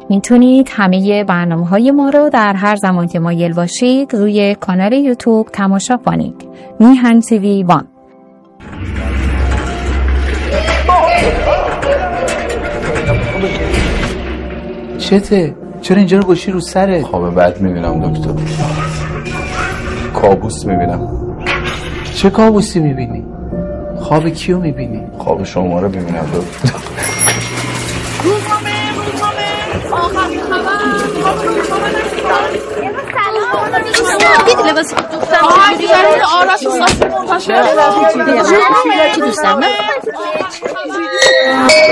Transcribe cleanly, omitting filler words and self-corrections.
میتونید همه برنامه‌های ما رو در هر زمان که مایل باشید روی کانال یوتیوب تماشا کنید. میهن تیوی 1. چته؟ چرا اینجا رو گوشی رو سرت؟ خواب بد میبینم دکتر. کابوس میبینم. چه کابوسی میبینی؟ خواب کیو میبینی؟ خواب شما رو میبینم دکتر. دیدی لباس دخترم آرش دوست دارم